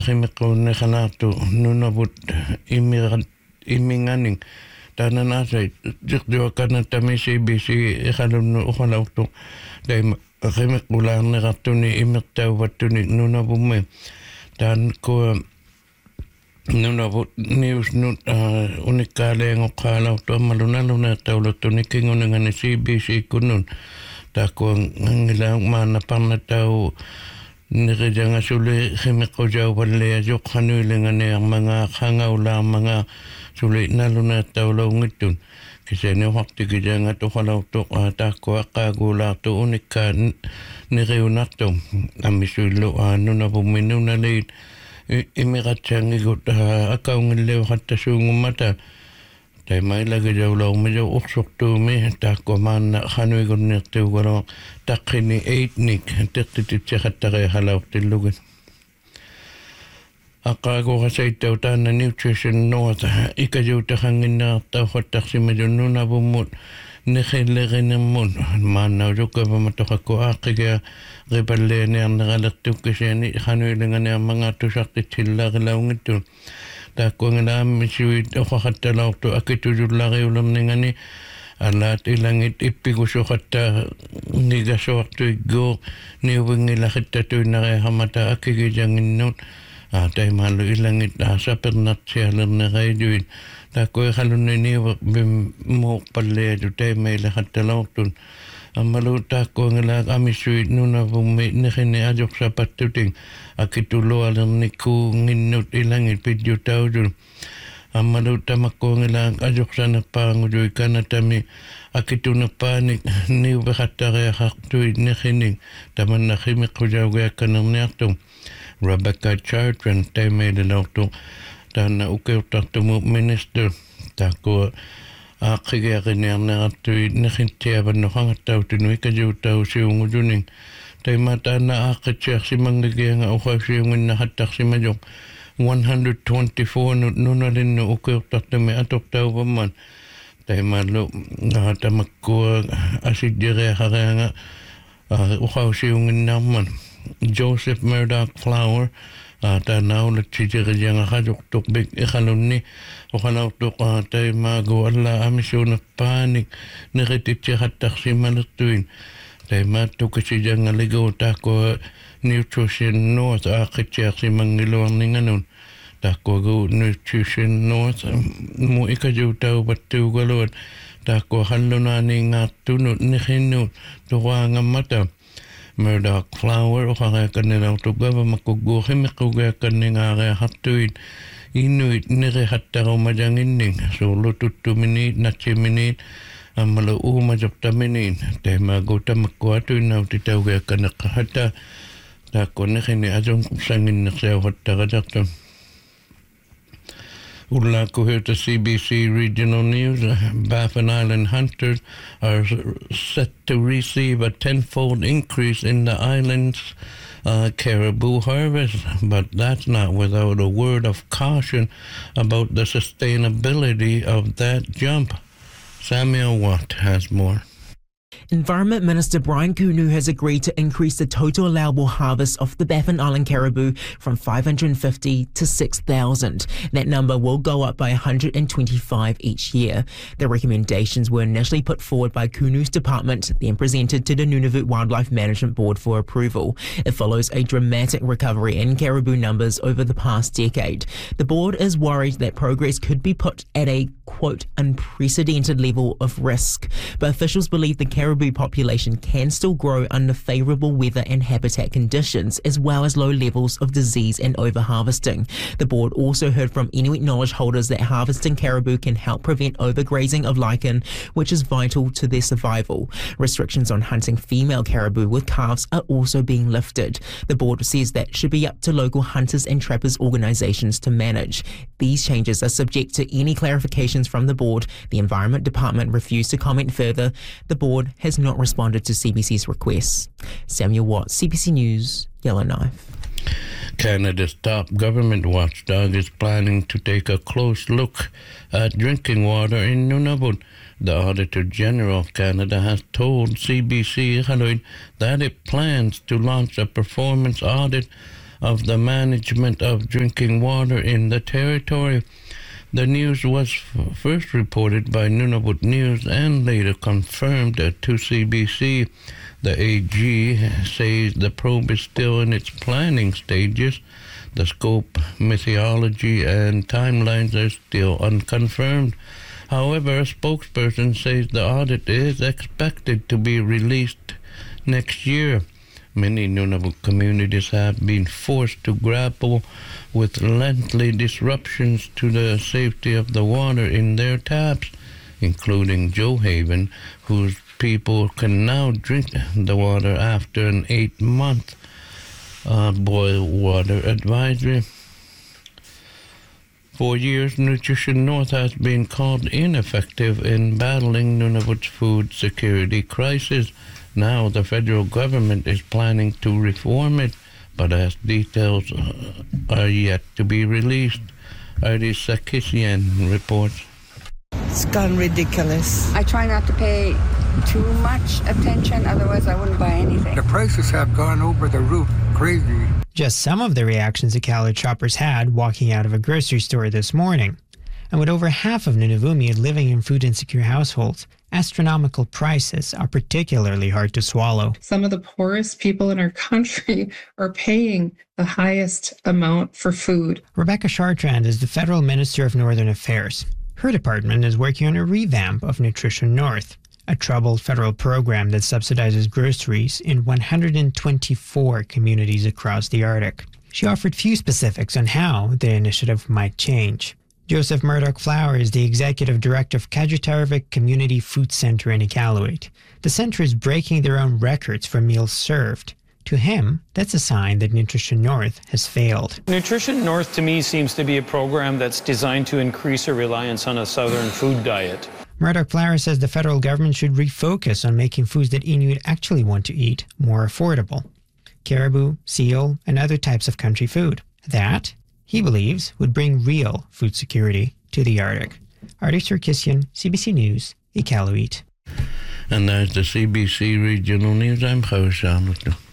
Khimekone khanatu nunabut iminganing tananasay jikdiwa kana tamisi bisi ikhalunu ukhalautu daim khimekulan negatuni imirtauvatuni nunabumme tan ko nunabut news nut unikale ngokhalautu malunaluna taulatuni kingunangani CBC kunun tako ngila mana panatau Nirejanga sule khimeko jawale ajok khanuilengane ang mga khangaula mga sule naluna tawlaw ngitun kasi ne wakti kijanga to khalaw to tako akagula to unika nireunakto amisulo nuna buminuna leid imigatsangi gut akaungile hatta sungumata tai mai lagi jawlaw mejo uksuktu me tako man khanuigun nirtu garo takini etnik tektitit sekhattare halautillugun aqago gasaitau tana nutrition north ikajuta hanginna tawhattaximajununa bumut nexilleginemmun maannaujuka bamatoqakku aaqiga qipalleene arneqalertukkisiani khanuilengane amanga tusaqqitsillaaqilaungittun taakkuangalaamisuit oqaqattalauqtu akitujullariulerngani alat ilangit ippigusuqatta nigasoartuiggo niuvingilaqittattuinare hamata akigijanginnut taimalu ilangit sapernatsialerneraiduin taakkuiqalunni niuq bimmuuqpalleatu taimailaqattalauqtun ammalu taakkuangalaaq amisuit nunavummi nexini ajoqsapattuting akitulualernikku nginnut ilangit pidjutaujun ammalu tamakkuangalaaq ajoqsanappaangujui kanatami akitunapaanik niuveqattareaqartuit nexining tamanna khimiqqujaugiakkanerniartum Rebecca Chartrand taimailelauqtu taanna ukeuttartumu minister taakku aaqigiaqiniarnerartuit nexintiavannoqangattautunu ikajuutau siungujuning taima taanna aaqitsiarsimangigianga uqausiunginnaqattaqsimajoq 124 nunalinnu ukeuttartami atoqtauvamman taimalu tamakkua asiddireaqareanga uqausiunginnarman Joseph Murdoch Flower taanaulatsidirianga qajuqtuqbik iqalunni uqalautuq taimagu alla amisunapaanik neqititsiqattaqsimalertuin taima tukasijangaligu taakku Nutrition North aaqitsiarsimangiluarninganun taakkuagu Nutrition North mu ikajuutauvattuugaluat taakku hallunaani ngaartunut nexinut tuqaangammata Murdoch Flower uqareakanilautuggava makkuguuqimiqqugiakkanningaariaqartuit inuit nerihattarumajanginning suulututtuminit natsiminit ammalu uumajoqtaminin taimagu tamakkuatuinnautitaugiakkaneqqahata taakkunexini ajunsanginneqsiauhattaqatartun Ullaku here to CBC Regional News. Baffin Island hunters are set to receive a tenfold increase in the island's caribou harvest, but that's not without a word of caution about the sustainability of that jump. Samuel Watt has more. Environment Minister Brian Kunu has agreed to increase the total allowable harvest of the Baffin Island caribou from 550 to 6,000. That number will go up by 125 each year. The recommendations were initially put forward by Kunu's department, then presented to the Nunavut Wildlife Management Board for approval. It follows a dramatic recovery in caribou numbers over the past decade. The board is worried that progress could be put at a, quote, unprecedented level of risk. But officials believe the caribou population can still grow under favourable weather and habitat conditions, as well as low levels of disease and overharvesting. The board also heard from Inuit knowledge holders that harvesting caribou can help prevent overgrazing of lichen, which is vital to their survival. Restrictions on hunting female caribou with calves are also being lifted. The board says that should be up to local hunters and trappers organisations to manage. These changes are subject to any clarifications from the board. The Environment Department refused to comment further. The board has not responded to CBC's requests. Samuel Watt, CBC News, Yellowknife. Canada's top government watchdog is planning to take a close look at drinking water in Nunavut. The Auditor General of Canada has told CBC Iqaluit that it plans to launch a performance audit of the management of drinking water in the territory. The news was first reported by Nunavut News and later confirmed to CBC. The AG says the probe is still in its planning stages. The scope, methodology, and timelines are still unconfirmed. However, a spokesperson says the audit is expected to be released next year. Many Nunavut communities have been forced to grapple with lengthy disruptions to the safety of the water in their taps, including Johaven, whose people can now drink the water after an 8-month boil water advisory. For years, Nutrition North has been called ineffective in battling Nunavut's food security crisis. Now the federal government is planning to reform it, but as details are yet to be released. Artie Sarkisian reports. It's gone ridiculous. I try not to pay too much attention, otherwise I wouldn't buy anything. The prices have gone over the roof, crazy. Just some of the reactions Iqaluit shoppers had walking out of a grocery store this morning. And with over half of Nunavummiut living in food-insecure households, astronomical prices are particularly hard to swallow. Some of the poorest people in our country are paying the highest amount for food. Rebecca Chartrand is the Federal Minister of Northern Affairs. Her department is working on a revamp of Nutrition North, a troubled federal program that subsidizes groceries in 124 communities across the Arctic. She offered few specifics on how the initiative might change. Joseph Murdoch-Flower is the Executive Director of Kajutarvik Community Food Center in Iqaluit. The center is breaking their own records for meals served. To him, that's a sign that Nutrition North has failed. Nutrition North to me seems to be a program that's designed to increase our reliance on a southern food diet. Murdoch-Flower says the federal government should refocus on making foods that Inuit actually want to eat more affordable. Caribou, seal, and other types of country food. That, he believes, would bring real food security to the Arctic. Artie Sarkisian, CBC News, Iqaluit. And there's the CBC Regional News. I'm Howard Charlotte.